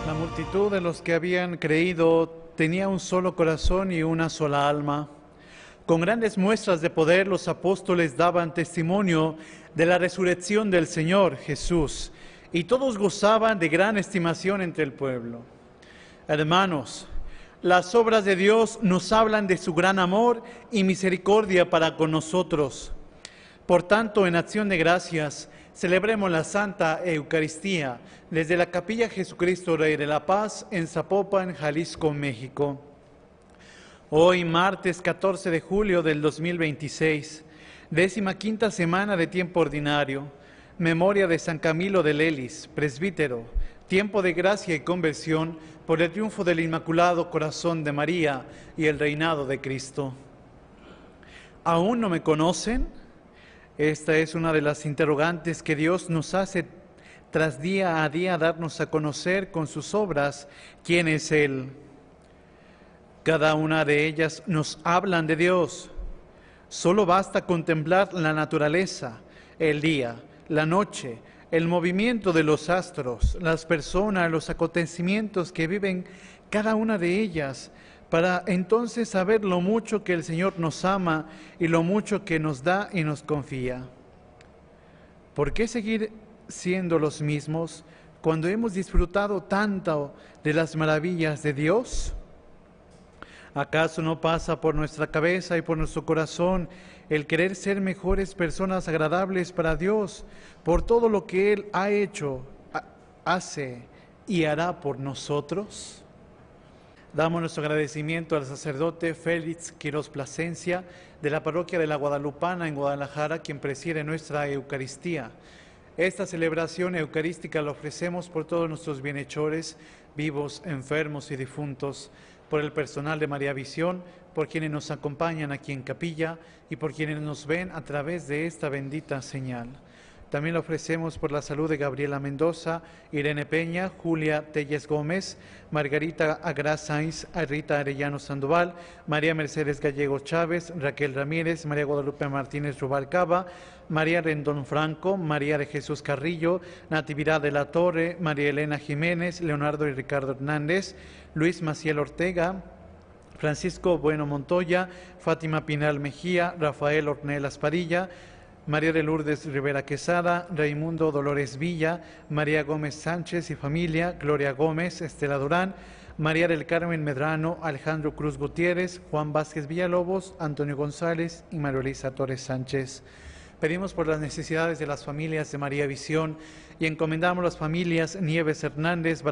La multitud de los que habían creído tenía un solo corazón y una sola alma. Con grandes muestras de poder los apóstoles daban testimonio de la resurrección del Señor Jesús, y todos gozaban de gran estimación entre el pueblo. Hermanos, las obras de Dios nos hablan de su gran amor y misericordia para con nosotros. Por tanto, en acción de gracias, celebremos la Santa Eucaristía desde la Capilla Jesucristo Rey de la Paz en Zapopan, Jalisco, México. Hoy, martes 14 de julio del 2026, 15ª semana de tiempo ordinario, memoria de San Camilo de Lelis, presbítero, tiempo de gracia y conversión por el triunfo del Inmaculado Corazón de María y el reinado de Cristo. ¿Aún no me conocen? Esta es una de las interrogantes que Dios nos hace tras día a día darnos a conocer con sus obras quién es Él. Cada una de ellas nos hablan de Dios. Solo basta contemplar la naturaleza, el día, la noche, el movimiento de los astros, las personas, los acontecimientos que viven cada una de ellas, para entonces saber lo mucho que el Señor nos ama y lo mucho que nos da y nos confía. ¿Por qué seguir siendo los mismos cuando hemos disfrutado tanto de las maravillas de Dios? ¿Acaso no pasa por nuestra cabeza y por nuestro corazón el querer ser mejores personas agradables para Dios por todo lo que Él ha hecho, hace y hará por nosotros? Damos nuestro agradecimiento al sacerdote Félix Quirós Plasencia de la parroquia de la Guadalupana en Guadalajara, quien preside nuestra Eucaristía. Esta celebración eucarística la ofrecemos por todos nuestros bienhechores, vivos, enfermos y difuntos, por el personal de María Visión, por quienes nos acompañan aquí en capilla y por quienes nos ven a través de esta bendita señal. También lo ofrecemos por la salud de Gabriela Mendoza, Irene Peña, Julia Telles Gómez, Margarita Agra Sainz, Rita Arellano Sandoval, María Mercedes Gallego Chávez, Raquel Ramírez, María Guadalupe Martínez Rubalcaba, María Rendón Franco, María de Jesús Carrillo, Natividad de la Torre, María Elena Jiménez, Leonardo y Ricardo Hernández, Luis Maciel Ortega, Francisco Bueno Montoya, Fátima Pinal Mejía, Rafael Ornelas Padilla, María de Lourdes Rivera Quesada, Raimundo Dolores Villa, María Gómez Sánchez y familia, Gloria Gómez, Estela Durán, María del Carmen Medrano, Alejandro Cruz Gutiérrez, Juan Vázquez Villalobos, Antonio González y María Luisa Torres Sánchez. Pedimos por las necesidades de las familias de María Visión y encomendamos las familias Nieves Hernández,